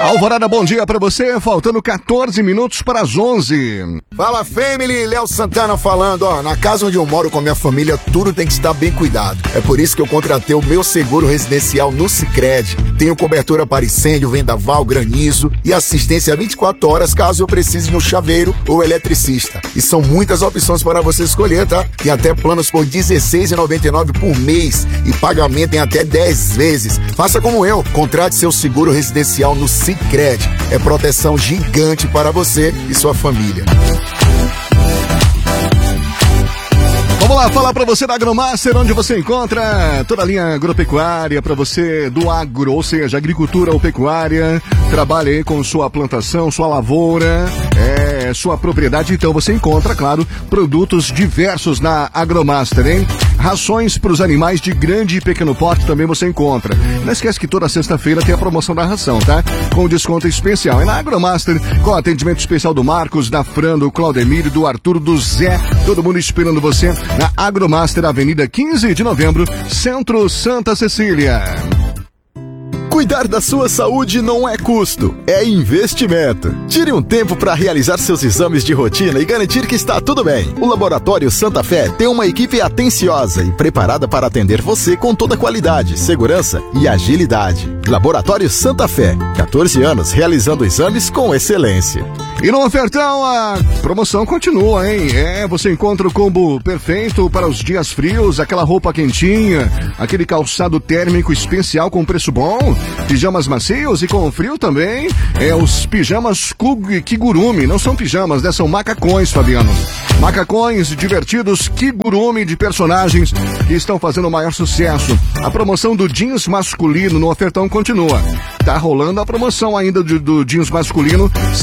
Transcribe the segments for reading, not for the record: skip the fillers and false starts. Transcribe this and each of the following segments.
Alvorada, bom dia pra você, faltando 14 minutos para as 11. Fala, family, Léo Santana falando, na casa onde eu moro com a minha família, tudo tem que estar bem cuidado. É por isso que eu contratei o meu seguro residencial no Sicredi. Tenho cobertura para incêndio, vendaval, granizo e assistência 24 horas caso eu precise de um chaveiro ou eletricista. E são muitas opções para você escolher, tá? Tem até planos por R$16,99 por mês e pagamento em até 10 vezes. Faça como eu, contrate seu seguro residencial no Sicredi. É proteção gigante para você e sua família. Vamos lá, falar para você da Agromaster, onde você encontra toda a linha agropecuária para você do agro, ou seja, agricultura ou pecuária. Trabalhe aí com sua plantação, sua lavoura, sua propriedade. Então você encontra, claro, produtos diversos na Agromaster, hein? Rações para os animais de grande e pequeno porte também você encontra. Não esquece que toda sexta-feira tem a promoção da ração, tá? Com desconto especial. É na Agromaster, com atendimento especial do Marcos, da Fran, do Claudemir, do Arthur, do Zé. Todo mundo esperando você na Agromaster, Avenida 15 de Novembro, Centro Santa Cecília. Cuidar da sua saúde não é custo, é investimento. Tire um tempo para realizar seus exames de rotina e garantir que está tudo bem. O Laboratório Santa Fé tem uma equipe atenciosa e preparada para atender você com toda qualidade, segurança e agilidade. Laboratório Santa Fé, 14 anos realizando exames com excelência. E no ofertão, a promoção continua, hein? Você encontra o combo perfeito para os dias frios, aquela roupa quentinha, aquele calçado térmico especial com preço bom, pijamas macios e com frio também. Os pijamas Kigurumi, não são pijamas, né? São macacões, Fabiano. Macacões divertidos Kigurumi de personagens que estão fazendo o maior sucesso. A promoção do jeans masculino no ofertão continua. Tá rolando a promoção ainda do jeans masculino,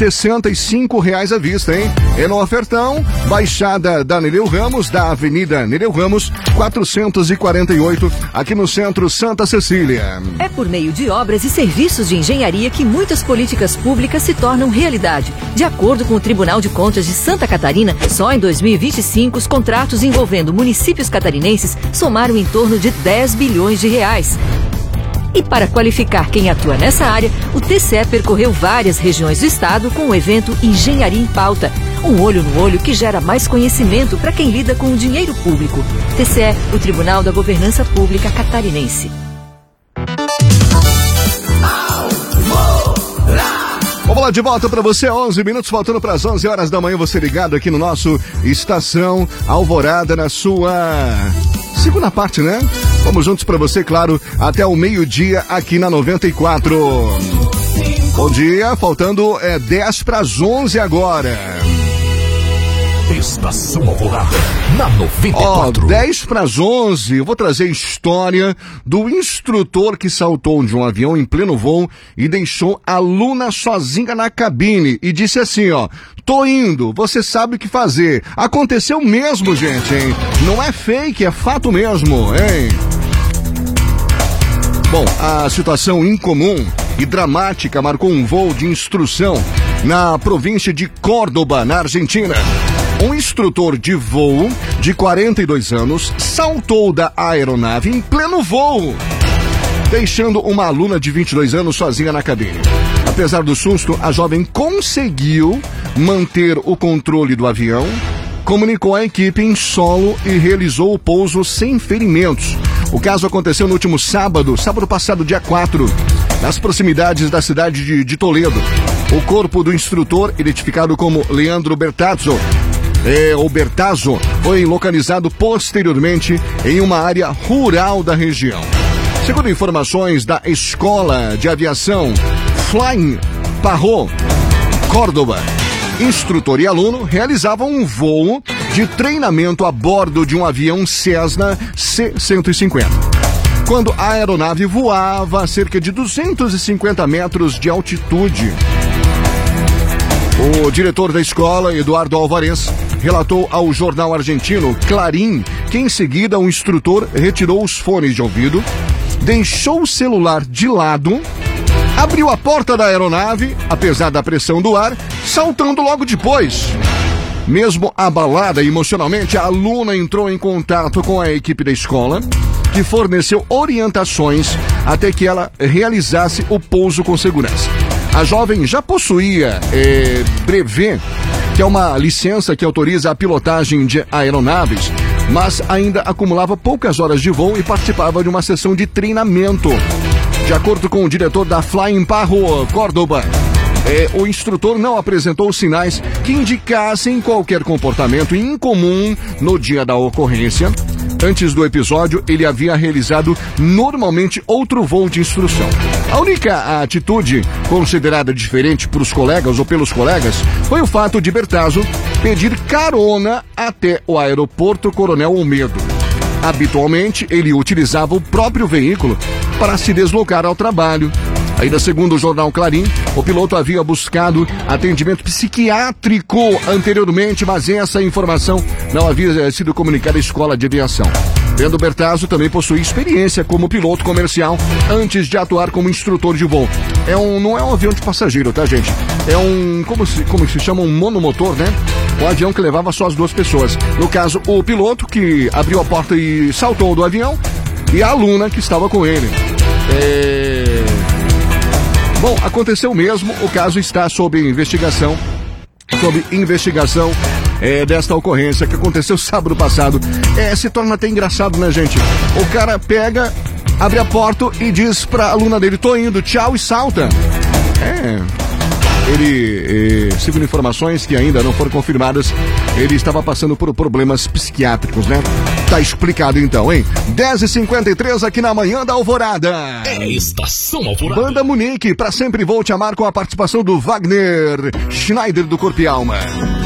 R$65 à vista, hein? É no ofertão, Baixada da Nereu Ramos, da Avenida Nereu Ramos, 448, aqui no Centro Santa Cecília. É por meio de obras e serviços de engenharia que muitas políticas públicas se tornam realidade. De acordo com o Tribunal de Contas de Santa Catarina, só em 2025 os contratos envolvendo municípios catarinenses somaram em torno de R$10 bilhões. E para qualificar quem atua nessa área, o TCE percorreu várias regiões do estado com o evento Engenharia em Pauta. Um olho no olho que gera mais conhecimento para quem lida com o dinheiro público. TCE, o Tribunal da Governança Pública Catarinense. Vamos lá, de volta para você, 11 minutos, faltando para as 11 horas da manhã, você ligado aqui no nosso Estação Alvorada, na sua segunda parte, né? Vamos juntos para você, claro, até o meio-dia aqui na 94. Bom dia, faltando 10 para as 11 agora. Estação Alvorada, na 94. 10 para as 11, eu vou trazer a história do instrutor que saltou de um avião em pleno voo e deixou a aluna sozinha na cabine e disse assim, tô indo, você sabe o que fazer. Aconteceu mesmo, gente, hein? Não é fake, é fato mesmo, hein? Bom, a situação incomum e dramática marcou um voo de instrução na província de Córdoba, na Argentina. Um instrutor de voo de 42 anos saltou da aeronave em pleno voo, deixando uma aluna de 22 anos sozinha na cabine. Apesar do susto, a jovem conseguiu manter o controle do avião, comunicou à equipe em solo e realizou o pouso sem ferimentos. O caso aconteceu no último sábado passado, dia 4, nas proximidades da cidade de Toledo. O corpo do instrutor, identificado como Leandro Bertazzo, foi localizado posteriormente em uma área rural da região. Segundo informações da Escola de Aviação Flying Parro, Córdoba, instrutor e aluno realizavam um voo de treinamento a bordo de um avião Cessna C-150. Quando a aeronave voava a cerca de 250 metros de altitude. O diretor da escola, Eduardo Alvarez, relatou ao jornal argentino Clarín que em seguida o instrutor retirou os fones de ouvido, deixou o celular de lado, abriu a porta da aeronave, apesar da pressão do ar, saltando logo depois. Mesmo abalada emocionalmente, a aluna entrou em contato com a equipe da escola, que forneceu orientações até que ela realizasse o pouso com segurança. A jovem já possuía brevet, que é uma licença que autoriza a pilotagem de aeronaves, mas ainda acumulava poucas horas de voo e participava de uma sessão de treinamento. De acordo com o diretor da Flying Parro Córdoba, o instrutor não apresentou sinais que indicassem qualquer comportamento incomum no dia da ocorrência. Antes do episódio, ele havia realizado normalmente outro voo de instrução. A única atitude considerada diferente por os colegas ou pelos colegas foi o fato de Bertazzo pedir carona até o aeroporto Coronel Olmedo. Habitualmente, ele utilizava o próprio veículo para se deslocar ao trabalho. Ainda segundo o jornal Clarim, o piloto havia buscado atendimento psiquiátrico anteriormente, mas essa informação não havia sido comunicada à escola de aviação. Vendo Bertazzo também possui experiência como piloto comercial antes de atuar como instrutor de voo. Não é um avião de passageiro, tá, gente? É como se chama, um monomotor, né? Um avião que levava só as duas pessoas. No caso, o piloto que abriu a porta e saltou do avião e a aluna que estava com ele. Bom, aconteceu mesmo, o caso está sob investigação desta ocorrência que aconteceu sábado passado. Se torna até engraçado, né, gente? O cara pega, abre a porta e diz pra aluna dele, tô indo, tchau, e salta. Ele, segundo informações que ainda não foram confirmadas, ele estava passando por problemas psiquiátricos, né? Tá explicado então, hein? 10h53 aqui na manhã da Alvorada. Estação Alvorada. Banda Munique, pra sempre vou te amar, com a participação do Wagner Schneider do Corpo e Alma.